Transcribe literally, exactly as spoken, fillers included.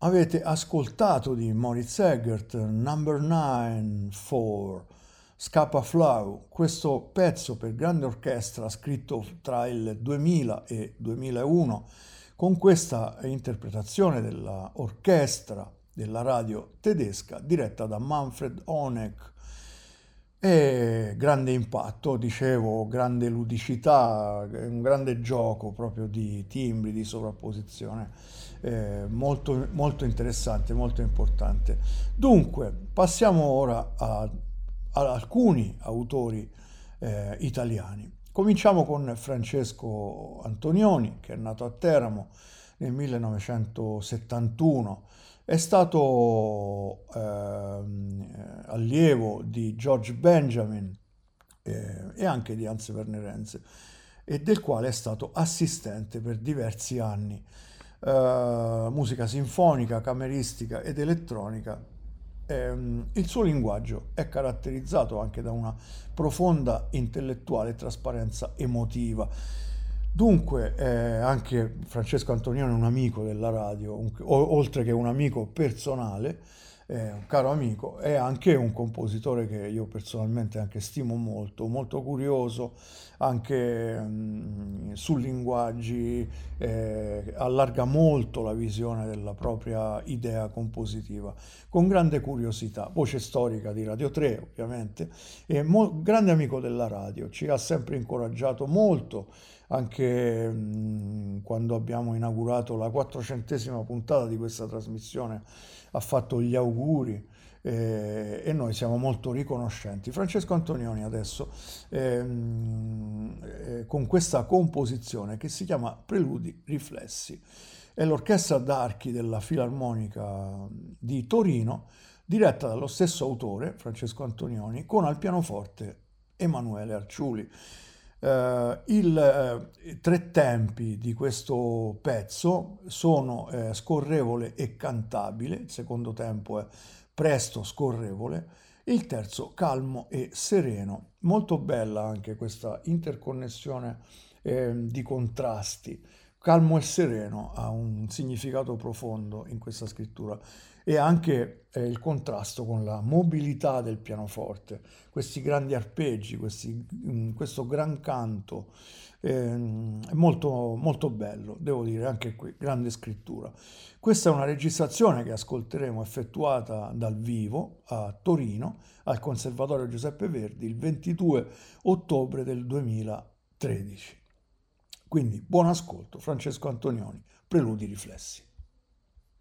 Avete ascoltato di Moritz Eggert, Number nine four, Scapa Flow, questo pezzo per grande orchestra scritto tra il duemila e duemilauno, con questa interpretazione dell'orchestra della radio tedesca diretta da Manfred Honeck. E grande impatto, dicevo, grande ludicità, un grande gioco proprio di timbri, di sovrapposizione, eh, molto, molto interessante, molto importante. Dunque, passiamo ora a, ad alcuni autori eh, italiani. Cominciamo con Francesco Antonioni, che è nato a Teramo nel millenovecentosettantuno. È stato ehm, allievo di George Benjamin eh, e anche di Hans Werner Henze, e del quale è stato assistente per diversi anni. Eh, musica sinfonica, cameristica ed elettronica. Ehm, il suo linguaggio è caratterizzato anche da una profonda intellettuale e trasparenza emotiva. Dunque, eh, anche Francesco Antonioni è un amico della radio, un- o- oltre che un amico personale, eh, un caro amico, è anche un compositore che io personalmente anche stimo molto, molto curioso, anche mm, su linguaggi, eh, allarga molto la visione della propria idea compositiva, con grande curiosità, voce storica di Radio tre ovviamente, e mo- grande amico della radio, ci ha sempre incoraggiato molto anche mh, quando abbiamo inaugurato la quattrocentesima puntata di questa trasmissione, ha fatto gli auguri eh, e noi siamo molto riconoscenti. Francesco Antonioni adesso ehm, eh, con questa composizione che si chiama Preludi Riflessi. È l'orchestra d'archi della Filarmonica di Torino, diretta dallo stesso autore, Francesco Antonioni, con al pianoforte Emanuele Arciuli. Eh, il, eh, i tre tempi di questo pezzo sono eh, scorrevole e cantabile, il secondo tempo è presto scorrevole, il terzo calmo e sereno. Molto bella anche questa interconnessione eh, di contrasti. Calmo e sereno ha un significato profondo in questa scrittura, e anche eh, il contrasto con la mobilità del pianoforte, questi grandi arpeggi, questi, mm, questo gran canto, ehm, è molto, molto bello, devo dire, anche qui, grande scrittura. Questa è una registrazione che ascolteremo effettuata dal vivo a Torino, al Conservatorio Giuseppe Verdi, il ventidue ottobre del duemilatredici. Quindi buon ascolto, Francesco Antonioni, Preludi Riflessi.